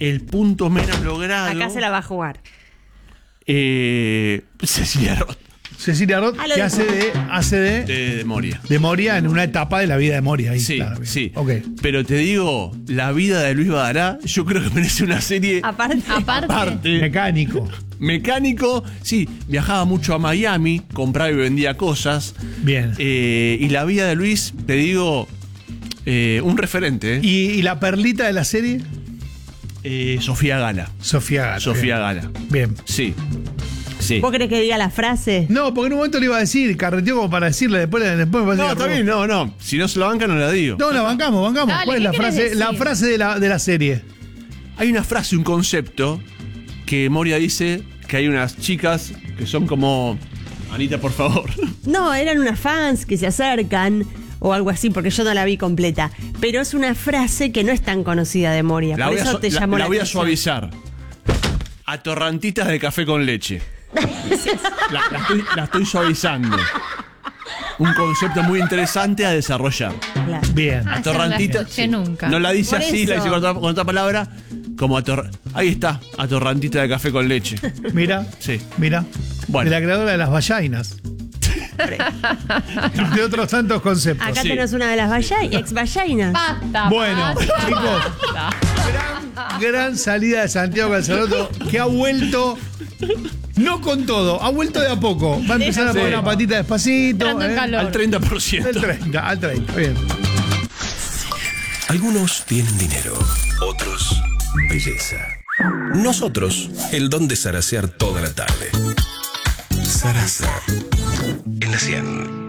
el punto menos logrado. Acá se la va a jugar. Cecilia Roth. Cecilia Roth, que hace De Moria. de Moria en una etapa de la vida de Moria. Ahí, Sí, claro, bien. sí. Ok. Pero te digo, la vida de Luis Badará, yo creo que merece una serie Aparte. Mecánico. mecánico. Sí, viajaba mucho a Miami, compraba y vendía cosas. Bien. Y la vida de Luis, te digo, un referente. ¿Y la perlita de la serie? Sofía Gala. Sofía Gala. Sofía Gala. Bien. Sí. Sí. ¿Vos querés que diga la frase? No, porque en un momento le iba a decir, carreteó como para decirle, después me parece No, que está bien, no. Si no se la banca, no la digo. No, la bancamos. Dale, ¿Cuál es la ¿qué frase? querés La decir? frase de la serie. Hay una frase, un concepto, que Moria dice que hay unas chicas que son como... Anita, por favor. No, eran unas fans que se acercan o algo así, porque yo no la vi completa. Pero es una frase que no es tan conocida de Moria. Por eso te llamó la voy a atención. suavizar. Atorrantitas de café con leche. La estoy suavizando. Un concepto muy interesante a desarrollar. Claro. Bien. Atorrantita. no la escuché nunca. No la dice Por así, la eso. dice con otra palabra. Como ahí está, atorrantita de café con leche. Mira. Sí. Mira. Bueno. De la creadora de las vallainas. De otros tantos conceptos. Acá Sí. tenés una de las ex vallainas. Basta. Bueno, basta. chicos, gran salida de Santiago Calzaroto, que ha vuelto, no con todo, ha vuelto de a poco. Va a empezar a Sí. poner una patita despacito. Entrando en calor. Al 30%. Al 30, bien. Algunos tienen dinero, otros belleza. Nosotros, el don de zarasear toda la tarde. Zaraza. En la 100.